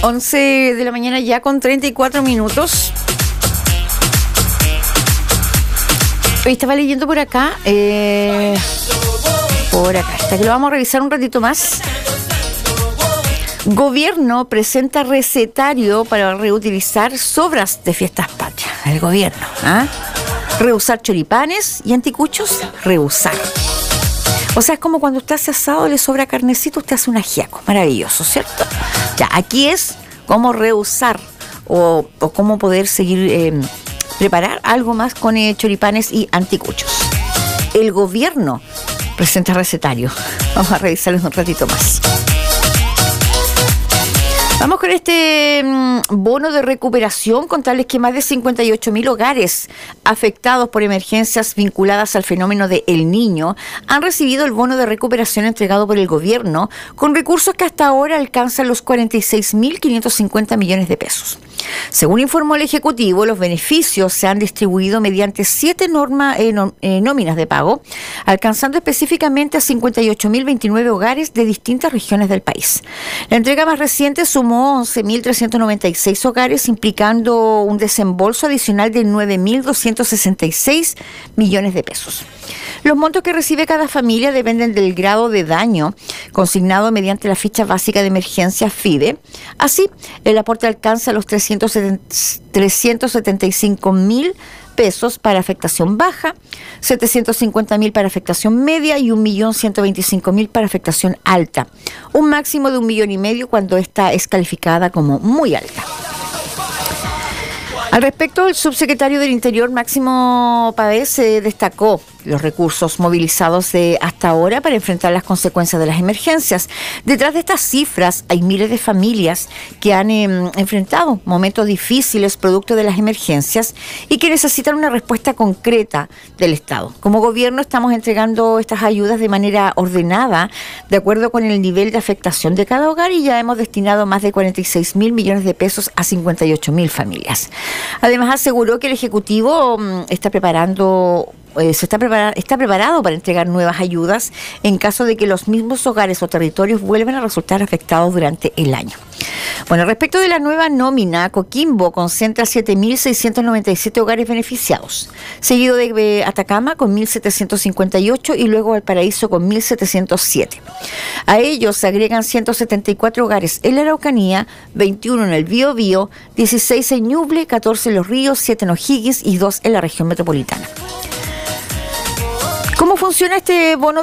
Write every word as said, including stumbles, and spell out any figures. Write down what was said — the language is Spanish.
once de la mañana ya con treinta y cuatro minutos. Hoy estaba leyendo por acá, eh, por acá, hasta que lo vamos a revisar un ratito más. Gobierno presenta recetario para reutilizar sobras de fiestas patrias. El gobierno, ¿ah? Reusar choripanes y anticuchos, reusar. O sea, es como cuando usted hace asado, le sobra carnecito, usted hace un ajiaco. Maravilloso, ¿cierto? Ya, aquí es cómo reusar o, o cómo poder seguir eh, preparar algo más con eh, choripanes y anticuchos. El gobierno presenta recetario. Vamos a revisarlo un ratito más. Vamos con este mmm, bono de recuperación, contarles que más de cincuenta y ocho mil hogares afectados por emergencias vinculadas al fenómeno de El Niño han recibido el bono de recuperación entregado por el gobierno con recursos que hasta ahora alcanzan los cuarenta y seis mil quinientos cincuenta millones de pesos. Según informó el Ejecutivo, los beneficios se han distribuido mediante siete norma, eh, no, eh, nóminas de pago, alcanzando específicamente a cincuenta y ocho mil veintinueve hogares de distintas regiones del país. La entrega más reciente sumó once mil trescientos noventa y seis hogares, implicando un desembolso adicional de nueve mil doscientos sesenta y seis millones de pesos. Los montos que recibe cada familia dependen del grado de daño consignado mediante la ficha básica de emergencia FIDE. Así, el aporte alcanza los trescientos setenta y cinco mil pesos para afectación baja, setecientos cincuenta mil para afectación media y un millón ciento veinticinco mil para afectación alta. Un máximo de un millón y medio cuando esta es calificada como muy alta. Al respecto, el subsecretario del Interior, Máximo Pavés, eh, destacó los recursos movilizados de hasta ahora para enfrentar las consecuencias de las emergencias. Detrás de estas cifras hay miles de familias que han eh, enfrentado momentos difíciles producto de las emergencias y que necesitan una respuesta concreta del Estado. Como gobierno estamos entregando estas ayudas de manera ordenada, de acuerdo con el nivel de afectación de cada hogar, y ya hemos destinado más de cuarenta y seis mil millones de pesos a cincuenta y ocho mil familias. Además, aseguró que el Ejecutivo um, está preparando Eh, se está, prepara- está preparado para entregar nuevas ayudas en caso de que los mismos hogares o territorios vuelvan a resultar afectados durante el año. Bueno, respecto de la nueva nómina, Coquimbo concentra siete mil seiscientos noventa y siete hogares beneficiados, seguido de eh, Atacama con mil setecientos cincuenta y ocho y luego Valparaíso con mil setecientos siete. A ellos se agregan ciento setenta y cuatro hogares en la Araucanía, veintiuno en el Biobío, dieciséis en Ñuble, catorce en Los Ríos, siete en O'Higgins y dos en la región metropolitana. ¿Cómo funciona este bono